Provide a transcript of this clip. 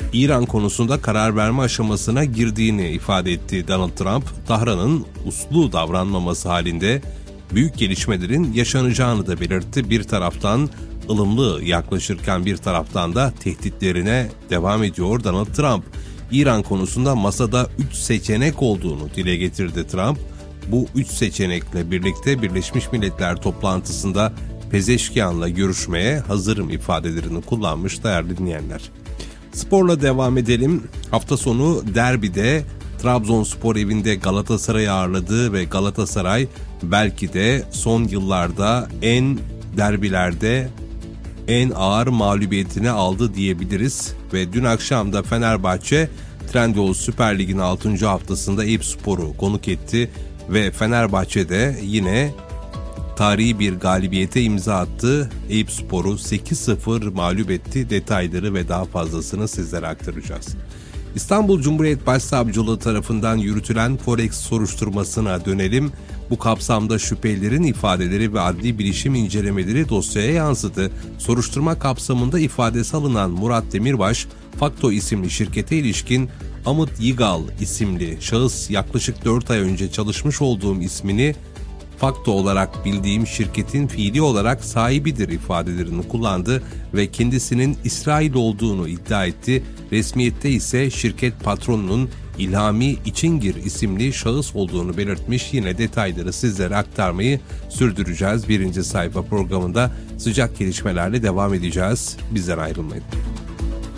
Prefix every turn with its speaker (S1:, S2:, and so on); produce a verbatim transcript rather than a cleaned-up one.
S1: İran konusunda karar verme aşamasına girdiğini ifade etti Donald Trump, Tahran'ın uslu davranmaması halinde büyük gelişmelerin yaşanacağını da belirtti. Bir taraftan ılımlı yaklaşırken bir taraftan da tehditlerine devam ediyor Donald Trump. İran konusunda masada üç seçenek olduğunu dile getirdi Trump. Bu üç seçenekle birlikte Birleşmiş Milletler toplantısında Pezeşkian'la görüşmeye hazırım ifadelerini kullanmış değerli dinleyenler. Sporla devam edelim. Hafta sonu derbide Trabzonspor evinde Galatasaray'ı ağırladı ve Galatasaray belki de son yıllarda en derbilerde en ağır mağlubiyetini aldı diyebiliriz. Ve dün akşam da Fenerbahçe Trendyol Süper Lig'in altıncı haftasında Eyüpspor'u konuk etti ve Fenerbahçe'de yine tarihi bir galibiyete imza attı. Eyüpspor'u sekiz sıfır mağlup etti. Detayları ve daha fazlasını sizlere aktaracağız. İstanbul Cumhuriyet Başsavcılığı tarafından yürütülen Forex soruşturmasına dönelim. Bu kapsamda şüphelilerin ifadeleri ve adli bilişim incelemeleri dosyaya yansıdı. Soruşturma kapsamında ifadesi alınan Murat Demirbaş, Fakto isimli şirkete ilişkin Amit Yigal isimli şahıs yaklaşık dört ay önce çalışmış olduğum ismini Fakto olarak bildiğim şirketin fiili olarak sahibidir ifadelerini kullandı ve kendisinin İsrail olduğunu iddia etti. Resmiyette ise şirket patronunun İlhami İçingir isimli şahıs olduğunu belirtmiş. Yine detayları sizlere aktarmayı sürdüreceğiz. Birinci sayfa programında sıcak gelişmelerle devam edeceğiz. Bizden ayrılmayın.